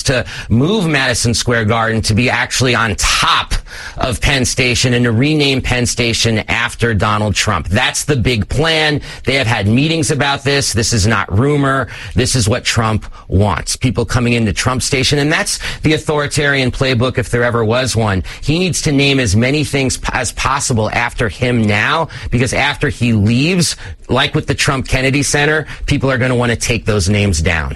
to move Madison Square Garden to be actually on top of Penn Station and to rename Penn Station after Donald Trump. That's the big plan. They have had meetings about this. This is not rumor. This is what Trump wants. People coming into Trump Station, and that's the authoritarian playbook if there ever was one. He needs to name as many things as possible after him now, because after he leaves, like with the Trump Kennedy Center, people are going to want to take those names down.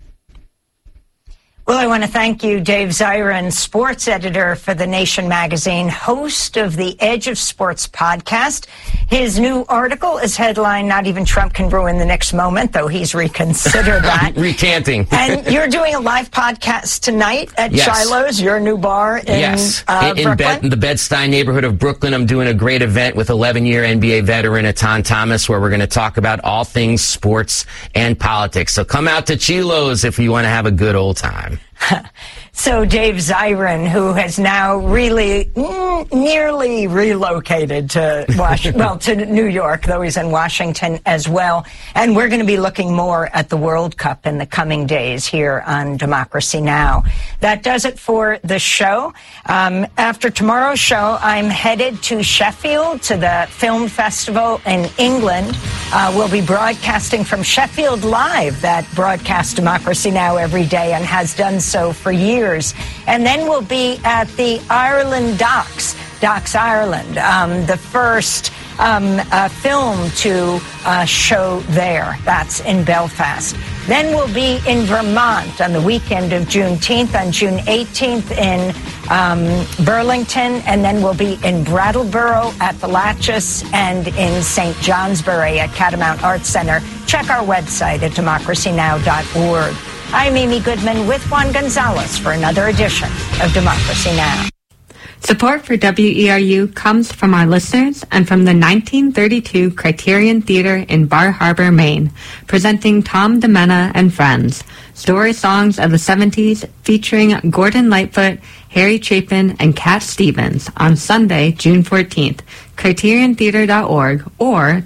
Well, I want to thank you, Dave Zirin, sports editor for The Nation magazine, host of the Edge of Sports podcast. His new article is headlined, "Not Even Trump Can Ruin the Next Moment," though he's reconsidered that. Recanting. And you're doing a live podcast tonight at Shiloh's, your new bar in Brooklyn? In the Bed-Stuy neighborhood of Brooklyn. I'm doing a great event with 11-year NBA veteran Atan Thomas, where we're going to talk about all things sports and politics. So come out to Chilo's if you want to have a good old time. So Dave Zirin, who has now really nearly relocated to to New York, though he's in Washington as well. And we're going to be looking more at the World Cup in the coming days here on Democracy Now! That does it for the show. After tomorrow's show, I'm headed to Sheffield to the film festival in England. We'll be broadcasting from Sheffield Live, that broadcasts Democracy Now! Every day and has done so for years. And then we'll be at the Ireland Docs Ireland, the first film to show there. That's in Belfast. Then we'll be in Vermont on the weekend of Juneteenth, on June 18th in Burlington, and then we'll be in Brattleboro at the Latches and in St. Johnsbury at Catamount Arts Center. Check our website at democracynow.org. I'm Amy Goodman with Juan Gonzalez for another edition of Democracy Now! Support for WERU comes from our listeners and from the 1932 Criterion Theater in Bar Harbor, Maine, presenting Tom DeMena and Friends, story songs of the 70s featuring Gordon Lightfoot, Harry Chapin, and Cat Stevens on Sunday, June 14th, criteriontheater.org or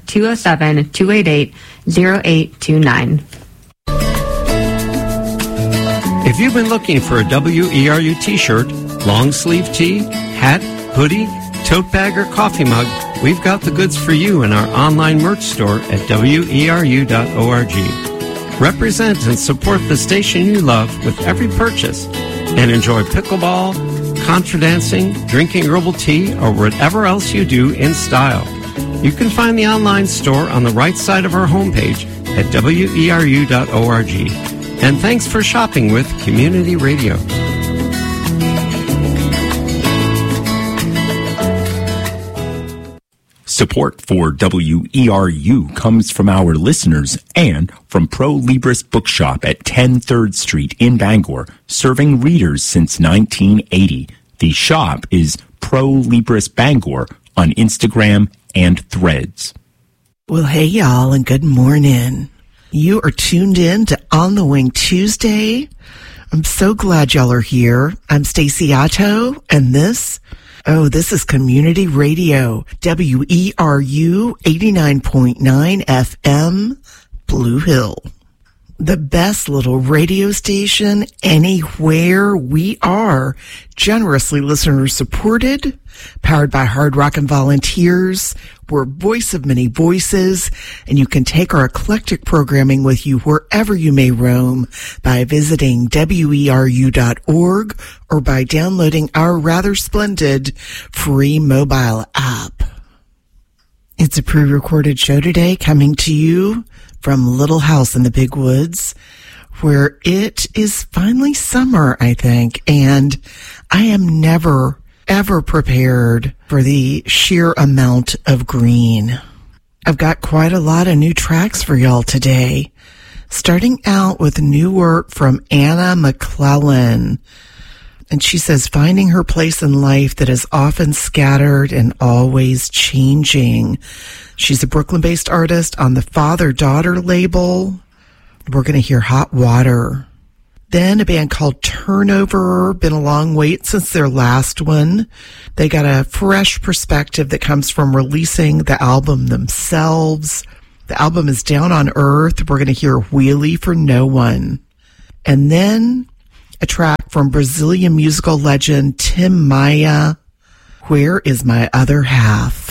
207-288-0829. If you've been looking for a WERU t-shirt, long sleeve tee, hat, hoodie, tote bag, or coffee mug, we've got the goods for you in our online merch store at WERU.org. Represent and support the station you love with every purchase and enjoy pickleball, contra dancing, drinking herbal tea, or whatever else you do in style. You can find the online store on the right side of our homepage at WERU.org. And thanks for shopping with Community Radio. Support for WERU comes from our listeners and from Pro Libris Bookshop at 10 3rd Street in Bangor, serving readers since 1980. The shop is Pro Libris Bangor on Instagram and Threads. Well, hey, y'all, and good morning. You are tuned in to On the Wing Tuesday. I'm so glad y'all are here. I'm Stacey Otto, and this is Community Radio, WERU 89.9 FM, Blue Hill. The best little radio station anywhere. We are generously listener supported, powered by Hard Rockin' volunteers. We're voice of many voices, and you can take our eclectic programming with you wherever you may roam by visiting WERU.org or by downloading our rather splendid free mobile app. It's a pre-recorded show today, coming to you from Little House in the Big Woods, where it is finally summer, I think, and I am never, ever prepared for the sheer amount of green. I've got quite a lot of new tracks for y'all today, starting out with new work from Anna McClellan. And she says, finding her place in life that is often scattered and always changing. She's a Brooklyn-based artist on the Father-Daughter label. We're going to hear Hot Water. Then a band called Turnover, been a long wait since their last one. They got a fresh perspective that comes from releasing the album themselves. The album is Down on Earth. We're going to hear Wheelie for No One. And then a track from Brazilian musical legend Tim Maia, Where Is My Other Half?